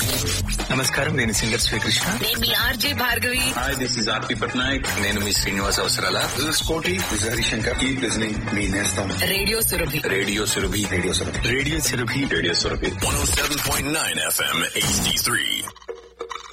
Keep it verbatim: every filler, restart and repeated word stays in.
నమస్కారం, నేను సింగర్ శ్రీకృష్ణ. నేను మీ RJ Bhargavi. Hi, this is ఆర్పి పట్నాయక్. నేను మీ శ్రీనివాస్ అవసరాల. దిస్ కోటి దిస్ హరిశంకర్. కీప్ లిజనింగ్ మీ నేస్తం radio Surabhi. Radio Surabhi. Radio Surabhi. Radio Surabhi. Radio Surabhi one oh seven point nine F M H D three.